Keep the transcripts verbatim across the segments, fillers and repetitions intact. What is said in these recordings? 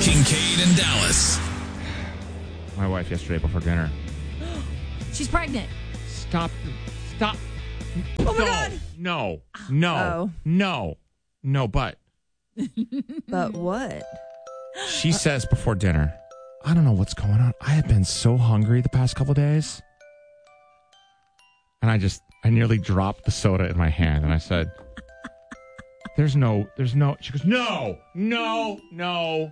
Kincaid and Dallas. My wife yesterday before dinner. She's pregnant. Stop. Stop. Oh, my no, God. No. No. Oh. No. No, but. But what? She says before dinner, I don't know what's going on. I have been so hungry the past couple of days. And I just, I nearly dropped the soda in my hand. And I said, there's no, there's no. She goes, no, no, no.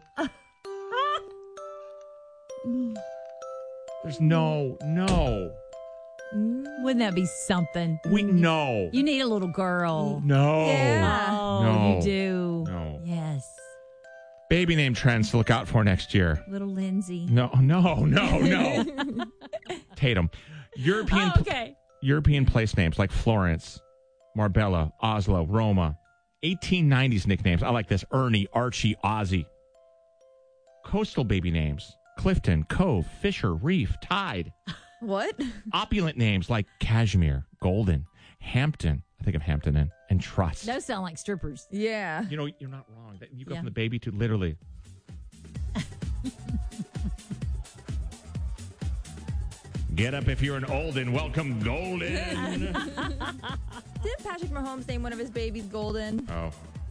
There's no, no. Wouldn't that be something? We, no. You need a little girl. No. Yeah. Oh, No. you do. No. Yes. Baby name trends to look out for next year. Little Lindsay. No, no, no, no. Tatum. European Oh, okay. European place names like Florence, Marbella, Oslo, Roma. eighteen nineties nicknames. I like this. Ernie, Archie, Ozzy. Coastal baby names. Clifton, Cove, Fisher, Reef, Tide. What? Opulent names like Cashmere, Golden, Hampton. I think of Hampton Inn, and Trust. Those sound like strippers. Yeah. You know, you're not wrong. You go Yeah. from the baby to literally. Get up if you're an old and welcome Golden. Didn't Patrick Mahomes name one of his babies Golden? Oh.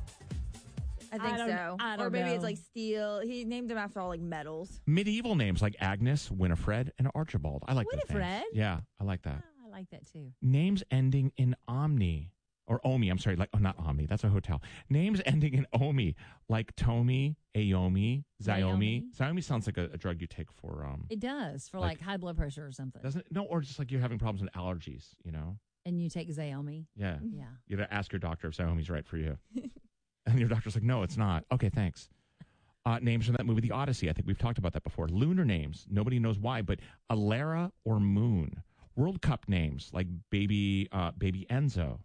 I think I don't- so. I don't or maybe know. it's like Steel. He named them after all like metals. Medieval names like Agnes, Winifred, and Archibald. I like those Winifred? names. Yeah, I like that. Oh, I like that too. Names ending in Omni. Or Omi, I'm sorry. Like, oh, not Omni. That's a hotel. Names ending in Omi, like Tomi, Aomi, Xiaomi. Xiaomi sounds like a, a drug you take for, um, It does for Like- like, high blood pressure or something. doesn't it? No, or just like you're having problems with allergies, you know? And you take Xiaomi. Yeah. Yeah. You gotta ask your doctor if Xiaomi's right for you. And your doctor's like, no, it's not. Okay, thanks. Uh, names from that movie, The Odyssey. I think we've talked about that before. Lunar names. Nobody knows why, but Alara or Moon. World Cup names like Baby uh, Baby Enzo.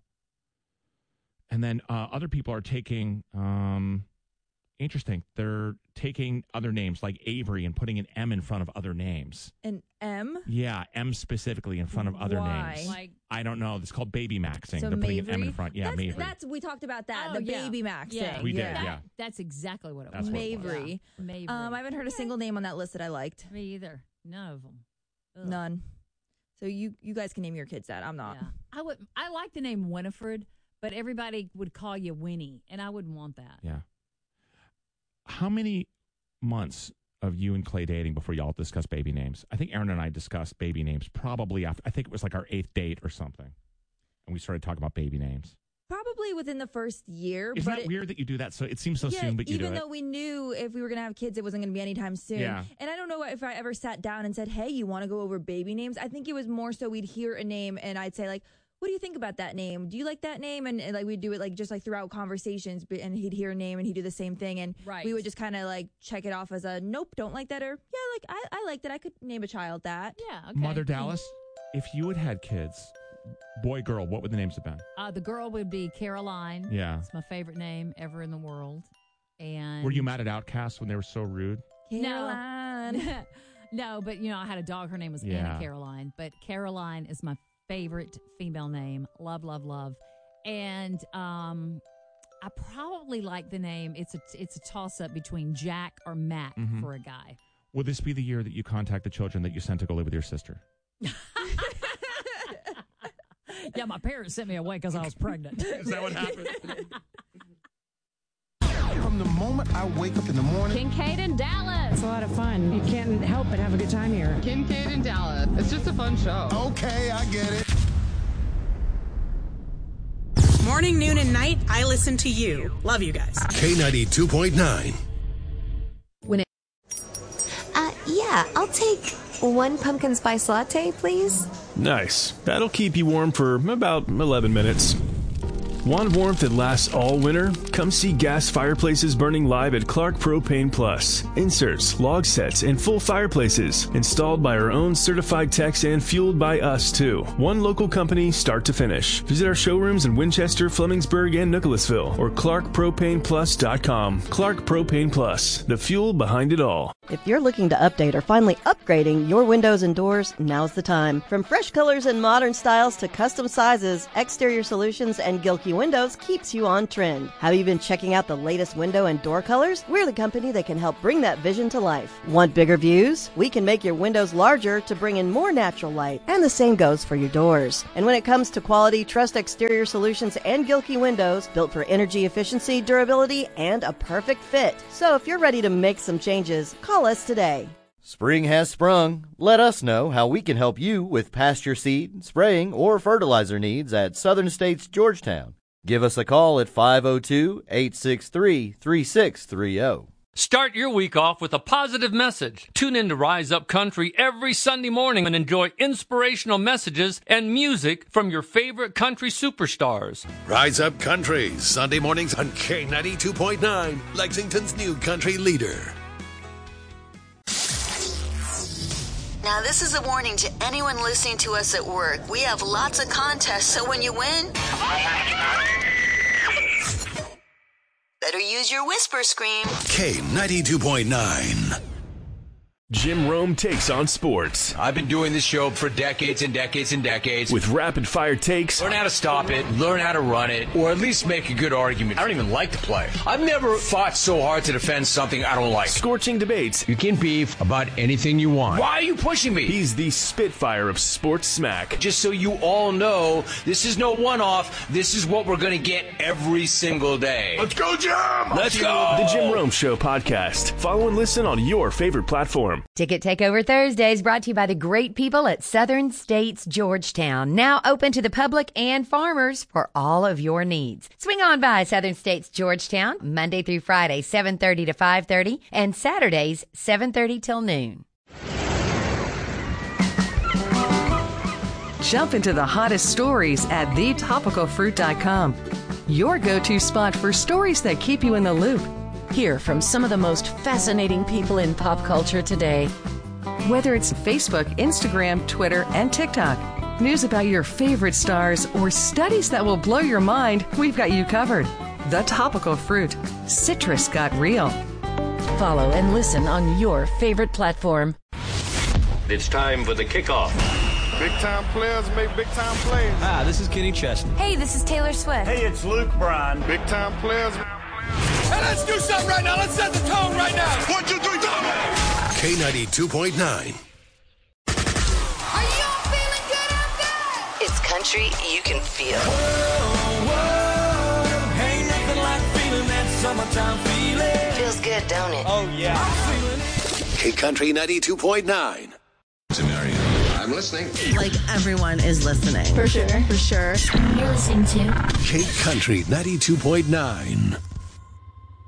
And then uh, other people are taking, um, interesting, they're taking other names like Avery and putting an M in front of other names. An M? Yeah, M specifically in front of other Why? names. Like, I don't know. It's called baby maxing. So They're putting an M in Mavry? front. Yeah, that's, Mavry. That's we talked about that. Oh, the yeah. baby Max Yeah. thing. We did, yeah. yeah. that's exactly what it That's was. what it was. Mavry. Yeah. Mavry. Um, I haven't heard a single name on that list that I liked. Me either. None of them. Ugh. None. So you you guys can name your kids that. I'm not. Yeah. I would. I like the name Winifred, but everybody would call you Winnie, and I wouldn't want that. Yeah. How many months of you and Clay dating before y'all discuss baby names? I think Aaron and I discussed baby names probably after, I think it was like our eighth date or something. And we started talking about baby names. Probably within the first year. Isn't but that it, weird that you do that? So it seems so yeah, soon, but you even do it. though we knew if we were going to have kids, it wasn't going to be anytime soon. Yeah. And I don't know if I ever sat down and said, hey, you want to go over baby names? I think it was more so we'd hear a name and I'd say like, what do you think about that name? Do you like that name? And, and like we'd do it like just like throughout conversations, but, and he'd hear a name and he'd do the same thing. And Right. we would just kind of like check it off as a nope, don't like that. Or yeah, like I, I like that. I could name a child that. Yeah. Okay. Mother Dallas, if you had had kids, boy, girl, what would the names have been? Uh, the girl would be Caroline. Yeah. It's my favorite name ever in the world. And Were you mad at Outcasts when they were so rude? Caroline. No, but you know, I had a dog. Her name was Yeah. Anna Caroline. But Caroline is my favorite female name. Love, love, love. And um, I probably like the name. It's a it's a toss up between Jack or Mac Mhm. for a guy. Will this be the year that you contact the children that you sent to go live with your sister? Yeah, my parents sent me away because I was pregnant. Is that what happened? From the moment I wake up in the morning, Kincaid and Dallas. It's a lot of fun. You can't help but have a good time here. Kincaid and Dallas. It's just a fun show. okay, I get it. Morning, noon, and night, I listen to you. Love you guys. K ninety-two point nine. Uh, yeah, I'll take one pumpkin spice latte, please. Nice. That'll keep you warm for about eleven minutes. Want warmth that lasts all winter? Come see gas fireplaces burning live at Clark Propane Plus. Inserts, log sets, and full fireplaces. Installed by our own certified techs and fueled by us, too. One local company, start to finish. Visit our showrooms in Winchester, Flemingsburg, and Nicholasville, or clark propane plus dot com. Clark Propane Plus, the fuel behind it all. If you're looking to update or finally upgrading your windows and doors, now's the time. From fresh colors and modern styles to custom sizes, Exterior Solutions and Gilkey Windows keeps you on trend. Have you been checking out the latest window and door colors? We're the company that can help bring that vision to life. Want bigger views? We can make your windows larger to bring in more natural light. And the same goes for your doors. And when it comes to quality, trust Exterior Solutions and Gilkey Windows, built for energy efficiency, durability, and a perfect fit. So if you're ready to make some changes, call us today. Spring has sprung. Let us know how we can help you with pasture seed, spraying, or fertilizer needs at Southern States Georgetown. Give us a call at five oh two, eight six three, three six three oh. Start your week off with a positive message. Tune in to Rise Up Country every Sunday morning and enjoy inspirational messages and music from your favorite country superstars. Rise Up Country, Sunday mornings on K ninety-two point nine, Lexington's new country leader. Now, this is a warning to anyone listening to us at work. We have lots of contests, so when you win, better use your whisper scream. K ninety-two point nine. Jim Rome takes on sports. I've been doing this show for decades and decades and decades. With rapid-fire takes. Learn how to stop it, learn how to run it, or at least make a good argument. I don't even like the play. I've never fought so hard to defend something I don't like. Scorching debates. You can beef about anything you want. Why are you pushing me? He's the Spitfire of sports smack. Just so you all know, this is no one-off. This is what we're going to get every single day. Let's go, Jim! Let's go! The Jim Rome Show podcast. Follow and listen on your favorite platform. Ticket Takeover Thursdays brought to you by the great people at Southern States Georgetown. Now open to the public and farmers for all of your needs. Swing on by Southern States Georgetown, Monday through Friday, seven thirty to five thirty, and Saturdays, seven thirty till noon. Jump into the hottest stories at the topical fruit dot com. Your go-to spot for stories that keep you in the loop. Hear from some of the most fascinating people in pop culture today. Whether it's Facebook, Instagram, Twitter, and TikTok, news about your favorite stars, or studies that will blow your mind, we've got you covered. The Topical Fruit. Citrus got real. Follow and listen on your favorite platform. It's time for the kickoff. Big time players make big time plays. Hi, this is Kenny Chesney. Hey, this is Taylor Swift. Hey, it's Luke Bryan. Big time players. Hey, let's do something right now. Let's set the tone right now. One, two, three, go! K ninety-two point nine. Are y'all feeling good out there? It's country you can feel. Whoa, whoa, ain't nothing like feeling that summertime feeling. Feels good, don't it? Oh, yeah. I'm feeling it. K Country ninety-two point nine. I'm listening. Like everyone is listening. For sure. For sure. You're listening to K Country ninety-two point nine.